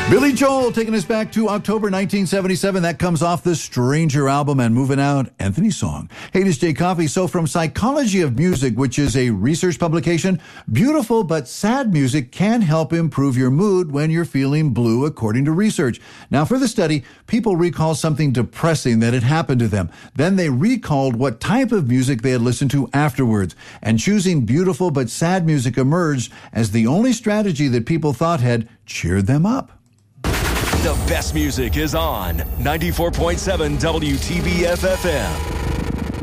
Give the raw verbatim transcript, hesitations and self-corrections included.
Billy Joel taking us back to October nineteen seventy-seven. That comes off the Stranger album, and moving out, Anthony's song. Hey, this is Jay Coffey. So from Psychology of Music, which is a research publication, beautiful but sad music can help improve your mood when you're feeling blue, according to research. Now, for the study, people recall something depressing that had happened to them. Then they recalled what type of music they had listened to afterwards. And choosing beautiful but sad music emerged as the only strategy that people thought had cheered them up. The best music is on ninety-four point seven W T B F F M.